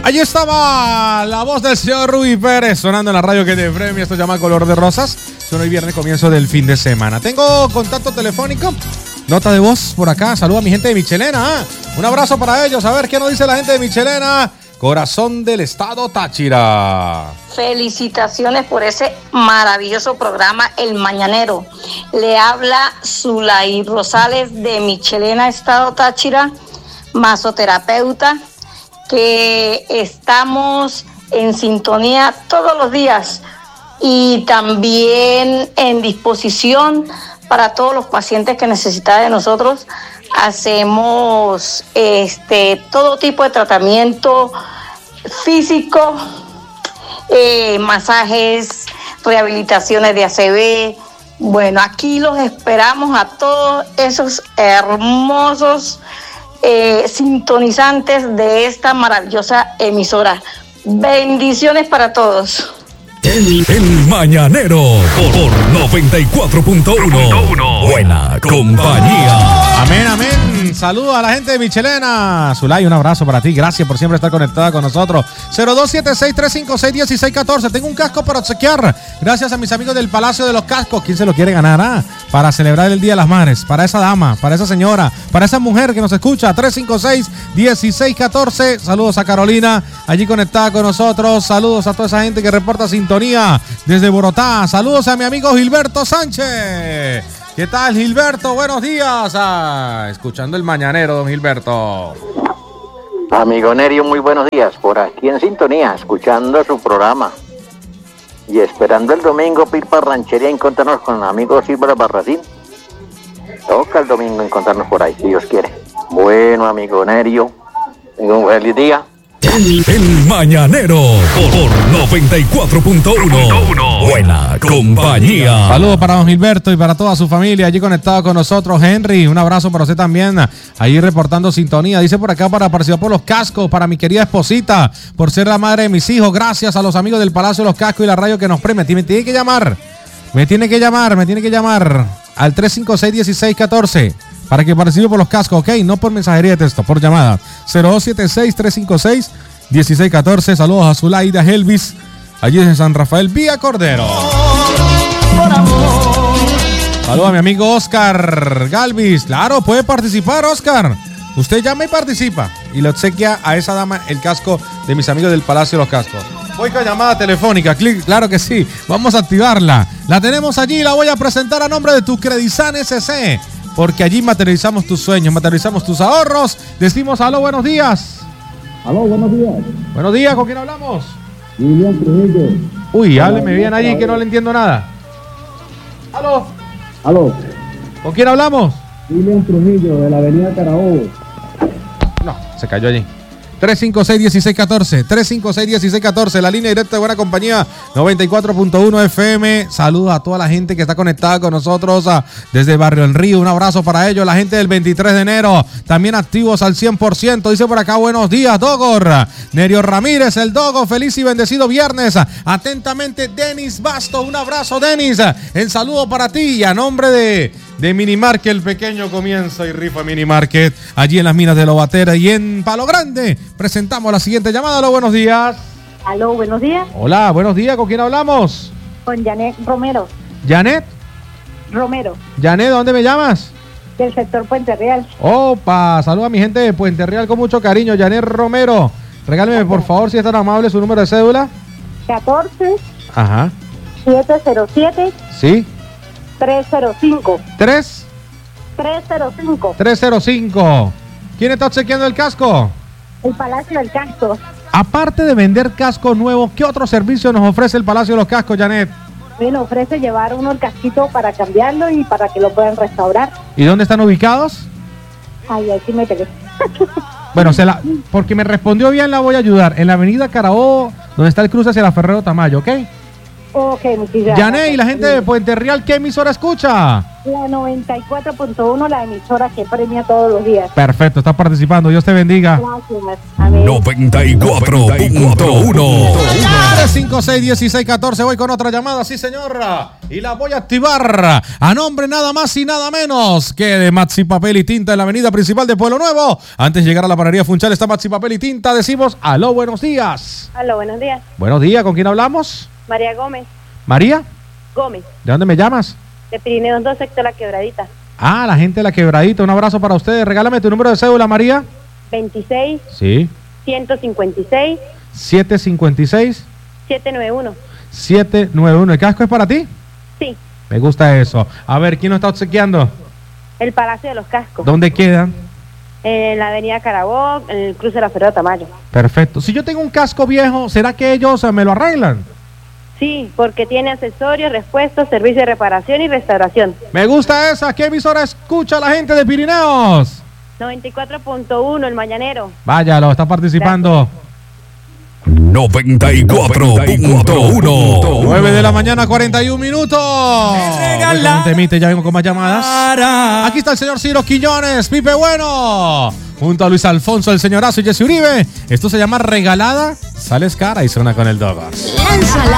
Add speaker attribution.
Speaker 1: Allí estaba la voz del señor Rubí Pérez sonando en la radio que te premia. Esto se llama Color de Rosas. Son hoy viernes, comienzo del fin de semana. Tengo contacto telefónico, nota de voz por acá. Saluda a mi gente de Michelena. Un abrazo para ellos. A ver qué nos dice la gente de Michelena. Corazón del estado Táchira.
Speaker 2: Felicitaciones por ese maravilloso programa El Mañanero. Le habla Zulay Rosales de Michelena, estado Táchira, masoterapeuta, que estamos en sintonía todos los días y también en disposición para todos los pacientes que necesitan de nosotros. Hacemos todo tipo de tratamiento físico, masajes, rehabilitaciones de ACV. Bueno, aquí los esperamos a todos esos hermosos sintonizantes de esta maravillosa emisora. Bendiciones para todos.
Speaker 3: El Mañanero por 94.1. Buena compañía.
Speaker 1: Amén, amén. Saludos a la gente de Michelena. Zulay, un abrazo para ti. Gracias por siempre estar conectada con nosotros. 0276-356-1614. Tengo un casco para obsequiar. Gracias a mis amigos del Palacio de los Cascos. ¿Quién se lo quiere ganar? Para celebrar el Día de las Madres. Para esa dama, para esa señora, para esa mujer que nos escucha. 356-1614. Saludos a Carolina, allí conectada con nosotros. Saludos a toda esa gente que reporta sintonía desde Bogotá. Saludos a mi amigo Gilberto Sánchez. ¿Qué tal, Gilberto? Buenos días. Escuchando el Mañanero, don Gilberto.
Speaker 4: Amigo Nerio, muy buenos días. Por aquí en sintonía, escuchando su programa y esperando el domingo para ir para Ranchería y encontrarnos con el amigo Silva Barracín. Toca el domingo encontrarnos por ahí, si Dios quiere. Bueno, amigo Nerio, tenga un feliz día.
Speaker 3: El Mañanero por 94.1. Buena compañía.
Speaker 1: Saludos para don Gilberto y para toda su familia allí conectado con nosotros. Henry, un abrazo para usted también, allí reportando sintonía. Dice por acá para participar por los cascos, para mi querida esposita, por ser la madre de mis hijos. Gracias a los amigos del Palacio de los Cascos y la radio que nos premia. Me tiene que llamar al 356-1614. Para que participe por los cascos, ok, no por mensajería de texto, por llamada. 0276-356-1614. Saludos a Zulaida Helvis, allí desde San Rafael, Vía Cordero. Saludos a mi amigo Oscar Galvis. Claro, puede participar, Oscar. Usted llama y participa. Y le obsequia a esa dama el casco de mis amigos del Palacio de los Cascos. Voy con llamada telefónica, claro que sí. Vamos a activarla. La tenemos allí, la voy a presentar a nombre de tu Credisan SC. Porque allí materializamos tus sueños, materializamos tus ahorros. Decimos aló, buenos días.
Speaker 5: Aló, buenos días.
Speaker 1: Buenos días, ¿con quién hablamos?
Speaker 5: William Trujillo.
Speaker 1: Uy, hábleme bien allí que no le entiendo nada. Aló.
Speaker 5: Aló.
Speaker 1: ¿Con quién hablamos?
Speaker 5: William Trujillo, de la avenida Carabobo.
Speaker 1: No, se cayó allí. 356-1614, 356-1614, la línea directa de Buena Compañía, 94.1 FM. Saludos a toda la gente que está conectada con nosotros desde Barrio El Río. Un abrazo para ellos, la gente del 23 de enero, también activos al 100%. Dice por acá, buenos días, Dogor. Nerio Ramírez, el Dogo, feliz y bendecido viernes. Atentamente, Denis Basto. Un abrazo, Denis. El saludo para ti y a nombre de Minimarket, el pequeño comienza y rifa Minimarket, allí en las minas de Lobatera y en Palo Grande. Presentamos la siguiente llamada. Aló, buenos días.
Speaker 6: Aló, buenos días.
Speaker 1: Hola, buenos días. ¿Con quién hablamos?
Speaker 6: Con Janet Romero.
Speaker 1: ¿Janet?
Speaker 6: Romero.
Speaker 1: Janet, ¿dónde me llamas?
Speaker 6: Del sector Puente Real.
Speaker 1: Opa, saluda a mi gente de Puente Real con mucho cariño. Janet Romero, regáleme por favor, si es tan amable, su número de cédula.
Speaker 6: 14.
Speaker 1: Ajá.
Speaker 6: 707.
Speaker 1: Sí.
Speaker 6: 305.
Speaker 1: 305.
Speaker 6: 305.
Speaker 1: ¿Quién está obsequiando el casco?
Speaker 6: El Palacio del Casco.
Speaker 1: Aparte de vender cascos nuevos, ¿qué otro servicio nos ofrece el Palacio de los Cascos, Janet?
Speaker 6: Bueno, ofrece llevar uno el casquito para cambiarlo y para que lo puedan restaurar.
Speaker 1: ¿Y dónde están ubicados?
Speaker 6: Ay, ahí sí me pegué.
Speaker 1: Bueno, porque me respondió bien, la voy a ayudar. En la avenida Carabobo, donde está el cruce hacia la Ferrero Tamayo, ¿ok?
Speaker 6: Ok, muchísimas
Speaker 1: Janet, y la gente de Puente Real, ¿qué emisora escucha?
Speaker 6: La 94.1, la emisora que premia todos los días.
Speaker 1: Perfecto, está participando. Dios te bendiga.
Speaker 6: Gracias. Amén.
Speaker 3: 94.1.
Speaker 1: 356-1614. Voy con otra llamada, sí, señora. Y la voy a activar a nombre nada más y nada menos que de Maxi Papel y Tinta en la avenida principal de Pueblo Nuevo. Antes de llegar a la panadería Funchal está Maxi Papel y Tinta. Decimos, aló, buenos días.
Speaker 6: Aló, buenos días.
Speaker 1: Buenos días, ¿con quién hablamos?
Speaker 6: María Gómez.
Speaker 1: María,
Speaker 6: Gómez,
Speaker 1: ¿de dónde me llamas?
Speaker 6: de Pirineos 2, sector La Quebradita.
Speaker 1: Ah, la gente de La Quebradita. Un abrazo para ustedes. Regálame tu número de cédula, María.
Speaker 6: 26,
Speaker 1: Sí.
Speaker 6: 156,
Speaker 1: 756
Speaker 6: 791.
Speaker 1: 791. ¿El casco es para ti?
Speaker 6: Sí,
Speaker 1: Me gusta eso. A ver, ¿quién nos está obsequiando?
Speaker 6: el Palacio de los Cascos.
Speaker 1: ¿Dónde quedan?
Speaker 6: En la avenida Carabobo, en el cruce de la Ferro de Tamayo.
Speaker 1: Perfecto. Si yo tengo un casco viejo, ¿será que ellos me lo arreglan?
Speaker 6: Sí, porque tiene accesorios, repuestos, servicio de reparación y restauración.
Speaker 1: Me gusta esa. ¿Qué emisora escucha la gente de Pirineos?
Speaker 6: 94.1, el Mañanero.
Speaker 1: Vaya, lo está participando.
Speaker 3: 94.1.
Speaker 1: 9 de la mañana, 41 minutos. Voy con un temite, ya vengo con más llamadas. Aquí está el señor Ciro Quiñones, Pipe Bueno. Junto a Luis Alfonso, el señorazo y Jesse Uribe. Esto se llama Regalada. Sales cara y suena con el Doggers.